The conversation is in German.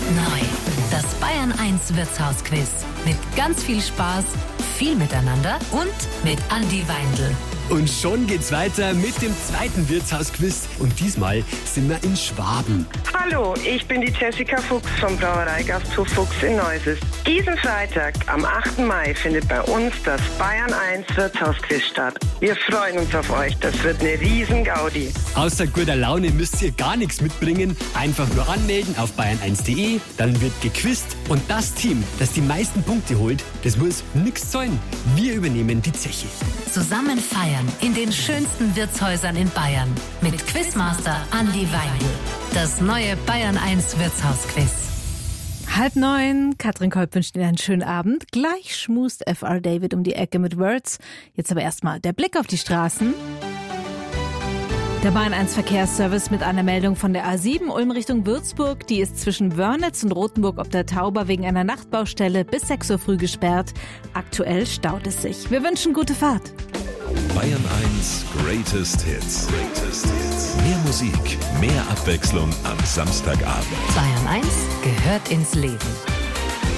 Neu. Das Bayern 1 Wirtshausquiz. Mit ganz viel Spaß, viel Miteinander und mit Andi Weindl. Und schon geht's weiter mit dem zweiten Wirtshausquiz. Und diesmal sind wir in Schwaben. Hallo, ich bin die Jessica Fuchs vom Brauerei Gasthof Fuchs in Neuses. Diesen Freitag, am 8. Mai, findet bei uns das Bayern 1 Wirtshausquiz statt. Wir freuen uns auf euch, das wird eine riesen Gaudi. Außer guter Laune müsst ihr gar nichts mitbringen. Einfach nur anmelden auf bayern1.de, dann wird gequizt. Und das Team, das die meisten Punkte holt, das muss nichts zahlen. Wir übernehmen die Zeche. Zusammen feiern in den schönsten Wirtshäusern in Bayern. Mit Quizmaster Andi Weindl. Das neue Bayern 1 Wirtshausquiz. 8:30, Katrin Kolb wünscht Ihnen einen schönen Abend. Gleich schmust F.R. David um die Ecke mit Words. Jetzt aber erstmal der Blick auf die Straßen. Der Bayern 1 Verkehrsservice mit einer Meldung von der A7 Ulm Richtung Würzburg. Die ist zwischen Wörnitz und Rothenburg ob der Tauber wegen einer Nachtbaustelle bis 6 Uhr früh gesperrt. Aktuell staut es sich. Wir wünschen gute Fahrt. Bayern 1 Greatest Hits. Mehr Musik, mehr Abwechslung am Samstagabend. Bayern 1 gehört ins Leben.